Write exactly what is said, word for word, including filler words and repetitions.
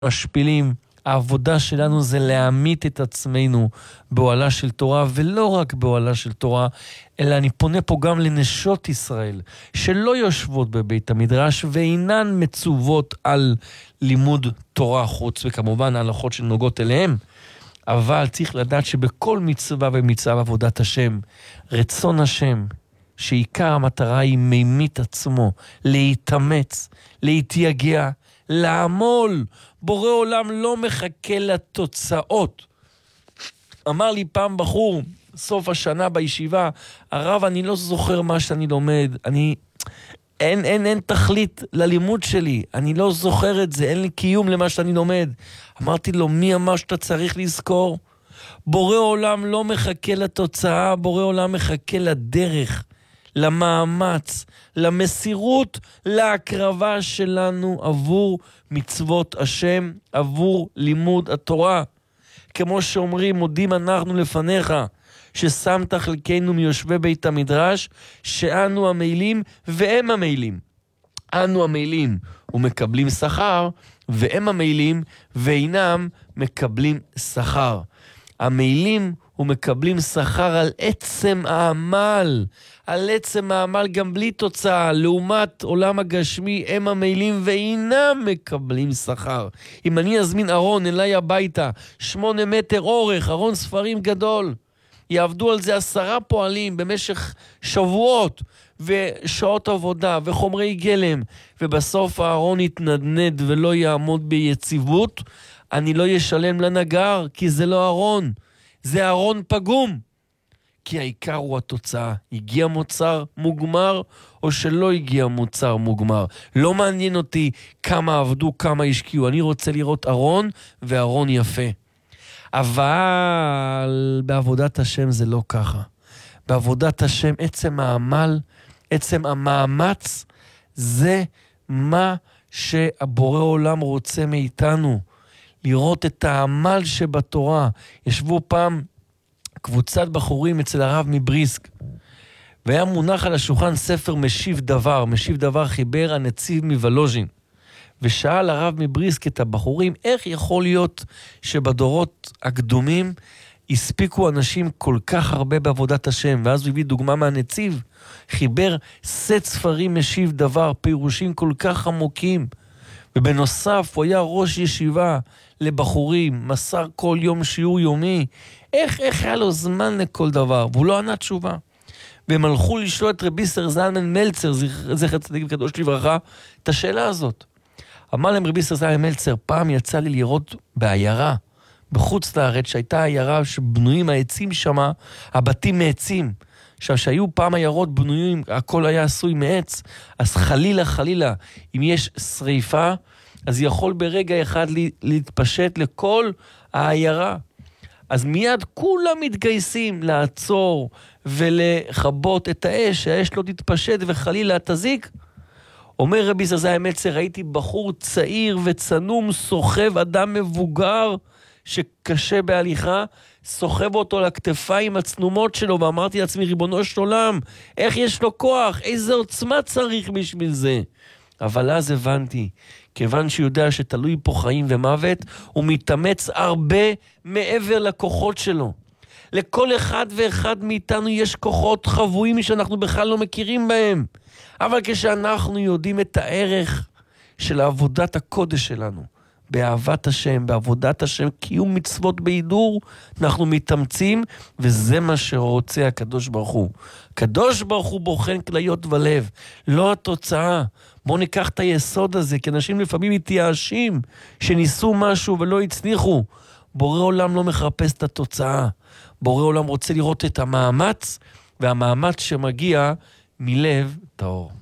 משפילים. העבודה שלנו זה להעמיד את עצמנו באוהלה של תורה, ולא רק באוהלה של תורה, אלא אני פונה פה גם לנשות ישראל, שלא יושבות בבית המדרש, ואינן מצוות על לימוד תורה חוץ, וכמובן ההלכות שנוגעות אליהם, אבל צריך לדעת שבכל מצווה ומצווה עבודת השם, רצון השם, שעיקר המטרה היא מימית עצמו, להתאמץ, להתייגע, לעמול. בורא עולם לא מחכה לתוצאות. אמר לי פעם בחור, סוף השנה בישיבה, הרב, אני לא זוכר מה שאני לומד, אני, אין, אין, אין תכלית ללימוד שלי, אני לא זוכר את זה, אין לי קיום למה שאני לומד. אמרתי לו, מי אמר שאתה צריך לזכור? בורא עולם לא מחכה לתוצאה, בורא עולם מחכה לדרך, למאמץ, למסירות, להקרבה שלנו עבור מצוות השם, עבור לימוד התורה. כמו שאומרים, מודים אנחנו לפניך, ששמת חלקנו מיושבי בית המדרש, שאנו המעילים והם המעילים. אנו המעילים ומקבלים שכר, והם המעילים ואינם מקבלים שכר. המעילים ומקבלים שכר על עצם העמל, על עצם העמל גם בלי תוצאה, לעומת עולם הגשמי הם המעילים ואינם מקבלים שכר. אם אני אזמין ארון אליי הביתה, שמונה מטר אורך, ארון ספרים גדול, יעבדו על זה עשרה פועלים במשך שבועות ושעות עבודה וחומרי גלם, ובסוף הארון יתנדנד ולא יעמוד ביציבות, אני לא ישלם לנגר, כי זה לא ארון, זה ארון פגום. כי העיקר הוא התוצאה. הגיע מוצר מוגמר או שלא הגיע מוצר מוגמר. לא מעניין אותי כמה עבדו, כמה השקיעו. אני רוצה לראות ארון וארון יפה. אבל בעבודת השם זה לא ככה. בעבודת השם עצם העמל, עצם המאמץ, זה מה שהבורא עולם רוצה מאיתנו. לראות את העמל שבתורה. ישבו פעם קבוצת בחורים אצל הרב מבריסק, והיה מונח על השולחן ספר משיב דבר. משיב דבר חיבר הנציב מוולוז'ין, ושאל הרב מבריסק את הבחורים, איך יכול להיות שבדורות הקדומים הספיקו אנשים כל כך הרבה בעבודת השם? ואז הוא הביא דוגמה מהנציב, חיבר סט ספרים משיב דבר, פירושים כל כך עמוקים, ובנוסף הוא היה ראש ישיבה לבחורים, מסר כל יום שיעור יומי. איך, איך היה לו זמן לכל דבר? והוא לא ענה תשובה. והם הלכו לשאול את רבי סר זלמן מלצר, זכר צדיק וקדוש לברכה, את השאלה הזאת. אמר להם רבי סר זלמן מלצר, פעם יצא לי לראות בעיירה, בחוץ לארץ, שהייתה עיירה שבנויים העצים שמה, הבתים מעצים. עכשיו, שהיו פעם עיירות בנויים, הכל היה עשוי מעץ, אז חלילה חלילה, אם יש שריפה, אז יכול ברגע אחד להתפשט לכל העיירה. אז מיד כולם מתגייסים לעצור ולחבות את האש, שהאש לא תתפשט וחלילה תזיק. אומר רבי סר זלמן מלצר, ראיתי בחור צעיר וצנום, סוחב אדם מבוגר שקשה בהליכה, סוחב אותו לכתפיים הצנומות שלו, ואמרתי לעצמי, ריבונו של עולם, איך יש לו כוח, איזה עוצמה צריך בשביל זה? אבל אז הבנתי, כיוון שיודע שתלוי פה חיים ומוות, הוא מתאמץ הרבה מעבר לכוחות שלו. לכל אחד ואחד מאיתנו יש כוחות חבויים שאנחנו בכלל לא מכירים בהם. אבל כשאנחנו יודעים את הערך של עבודת הקודש שלנו, באהבת השם, בעבודת השם, קיום מצוות בהידור, אנחנו מתאמצים, וזה מה שרוצה הקדוש ברוך הוא. הקדוש ברוך הוא בוחן כליות ולב, לא התוצאה. בואו ניקח את היסוד הזה, כי אנשים לפעמים מתייאשים, שניסו משהו ולא הצליחו. בורא עולם לא מחפש את התוצאה. בורא עולם רוצה לראות את המאמץ, והמאמץ שמגיע מלב טהור.